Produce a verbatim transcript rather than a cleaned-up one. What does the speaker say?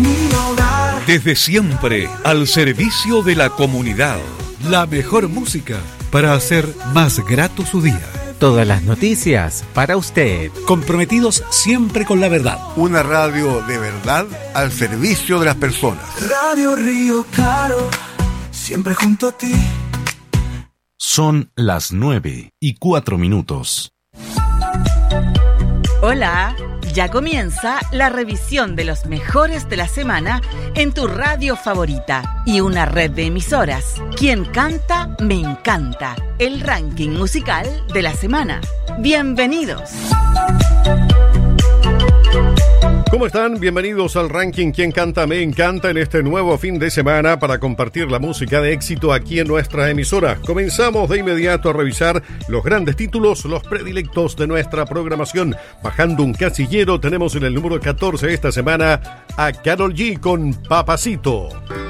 mi hogar. Desde siempre, al servicio de la comunidad. La mejor música para hacer más grato su día. Todas las noticias para usted. Comprometidos siempre con la verdad. Una radio de verdad al servicio de las personas. Radio Río Claro, siempre junto a ti. Son las nueve y cuatro minutos. Hola, ya comienza la revisión de los mejores de la semana en tu radio favorita y una red de emisoras. Quien canta, me encanta. El ranking musical de la semana. Bienvenidos. ¿Cómo están? Bienvenidos al ranking Quien Canta Me Encanta en este nuevo fin de semana para compartir la música de éxito aquí en nuestra emisora. Comenzamos de inmediato a revisar los grandes títulos, los predilectos de nuestra programación. Bajando un casillero tenemos en el número catorce esta semana a Karol G con Papacito.